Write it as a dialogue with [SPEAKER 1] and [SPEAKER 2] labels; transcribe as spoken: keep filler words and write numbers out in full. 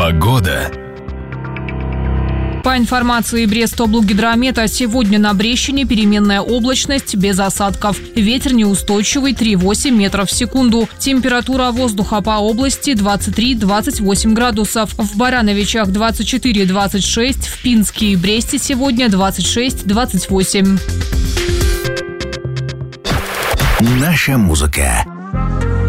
[SPEAKER 1] Погода.
[SPEAKER 2] По информации Брестоблгидромета, сегодня на Брещине переменная облачность без осадков. Ветер неустойчивый три целых восемь десятых метров в секунду. Температура воздуха по области двадцать три - двадцать восемь градусов. В Барановичах двадцать четыре - двадцать шесть, в Пинске и Бресте сегодня двадцать шесть - двадцать восемь.
[SPEAKER 1] Наша музыка.